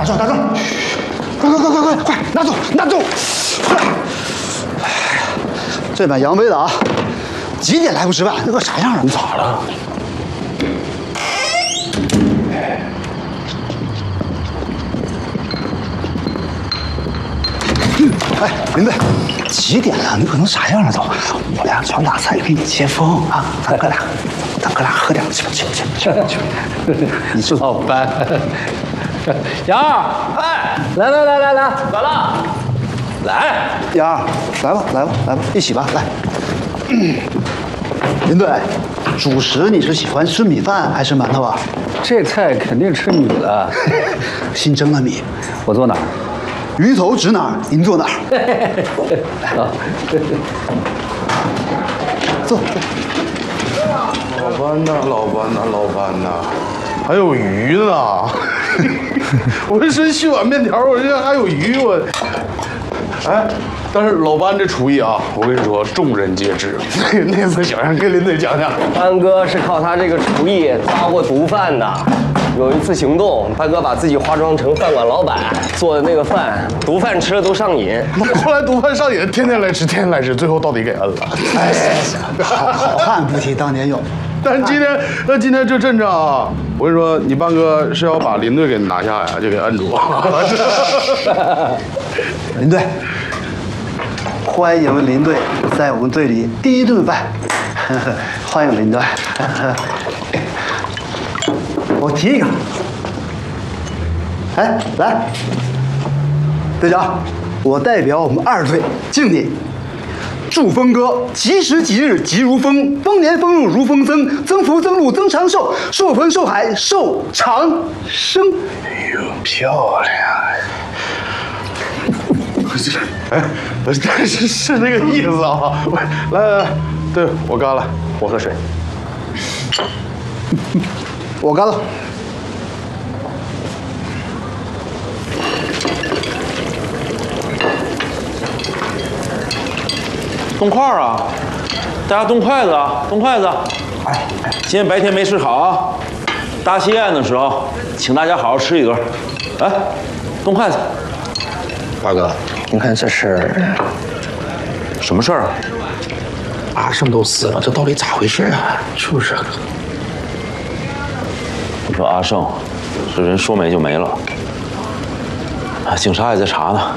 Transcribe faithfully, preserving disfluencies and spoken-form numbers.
打桩打桩，快快快快快快，拿走拿走！快！哎呀，这碗杨梅的啊，几点来不吃饭？那个啥样了？ 咋了？ 哎，林队，几点了？你可能啥样了都？我俩全打菜给你接风啊！咱哥俩，咱哥俩喝点去去去去去！ 你是老班，杨二，哎，来来来来来，来了，来， 杨二，来吧来吧来吧，一起吧，来。林队，主食你是喜欢吃米饭还是馒头啊？ 这菜肯定吃米了。 新蒸的米， 我坐哪儿？ 鱼头指哪儿，您坐哪儿。 好， 坐。 老班呐，老班呐，老班呐，还有鱼呢。我这是洗碗面条，我这还有鱼，我。哎，但是老班这厨艺啊，我跟你说，众人皆知。那次想让给林队讲讲。 班哥是靠他这个厨艺抓过毒贩的。有一次行动，班哥把自己化妆成饭馆老板，做的那个饭，毒贩吃了都上瘾。 后来毒贩上瘾，天天来吃，天天来吃，最后到底给摁了。 哎，好好汉不提当年勇。 但是今天，那今天这阵仗啊，我跟你说，你班哥是要把林队给拿下呀，就给摁住。 林队，欢迎林队在我们队里第一顿饭，欢迎林队。我提一个，哎，来，队长，我代表我们二队敬你。祝峰哥吉时吉日吉如风，丰年丰禄如风增，增福增禄增长寿，寿丰寿海寿长生。 哎呦，漂亮！哎，但是是那个意思啊！来来来，对我干了，我喝水。 我干了。 动筷啊！大家动筷子啊，动筷子！哎，今天白天没吃好啊，大戏宴的时候，请大家好好吃一顿。来，动筷子。 八哥，你看这是什么事儿啊？ 阿胜都死了，这到底咋回事啊？就是个。 你说阿胜，这人说没就没了，啊，警察也在查呢。